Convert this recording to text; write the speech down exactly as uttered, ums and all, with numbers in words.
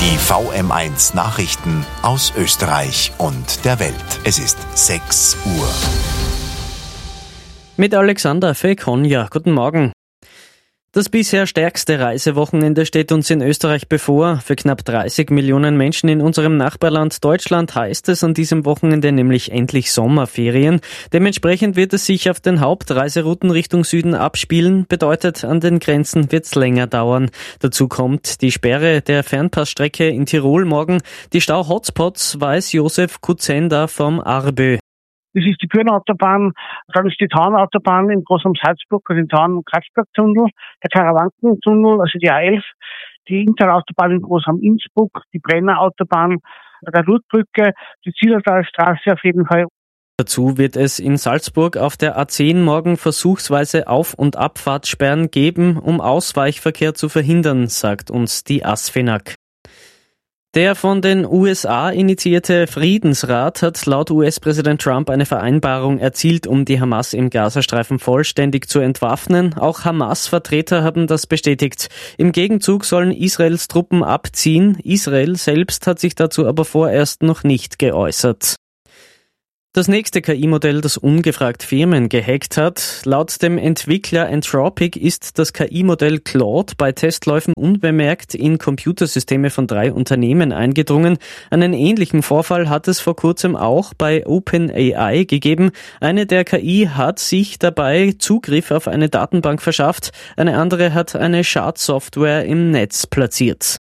Die V M eins Nachrichten aus Österreich und der Welt. Es ist sechs Uhr. Mit Alexander Fekonja. Guten Morgen. Das bisher stärkste Reisewochenende steht uns in Österreich bevor. Für knapp dreißig Millionen Menschen in unserem Nachbarland Deutschland heißt es an diesem Wochenende nämlich endlich Sommerferien. Dementsprechend wird es sich auf den Hauptreiserouten Richtung Süden abspielen. Bedeutet, an den Grenzen wird es länger dauern. Dazu kommt die Sperre der Fernpassstrecke in Tirol morgen. Die Stau-Hotspots weiß Josef Kuzenda vom ARBÖ. Das ist die Kürnautobahn, dann ist die Taunautobahn in Großam-Salzburg, also den Taun-Kratzberg-Tunnel, der Karawanken-Tunnel, also die A elf, die Interautobahn in Großam-Innsbruck, die Brenner-Autobahn, der Lurtbrücke, die Zillertalstraße auf jeden Fall. Dazu wird es in Salzburg auf der A zehn morgen versuchsweise Auf- und Abfahrtssperren geben, um Ausweichverkehr zu verhindern, sagt uns die ASFINAG. Der von den U S A initiierte Friedensrat hat laut U S-Präsident Trump eine Vereinbarung erzielt, um die Hamas im Gazastreifen vollständig zu entwaffnen. Auch Hamas-Vertreter haben das bestätigt. Im Gegenzug sollen Israels Truppen abziehen. Israel selbst hat sich dazu aber vorerst noch nicht geäußert. Das nächste K I-Modell, das ungefragt Firmen gehackt hat. Laut dem Entwickler Anthropic ist das K I-Modell Claude bei Testläufen unbemerkt in Computersysteme von drei Unternehmen eingedrungen. Einen ähnlichen Vorfall hat es vor kurzem auch bei OpenAI gegeben. Eine der K I hat sich dabei Zugriff auf eine Datenbank verschafft. Eine andere hat eine Schadsoftware im Netz platziert.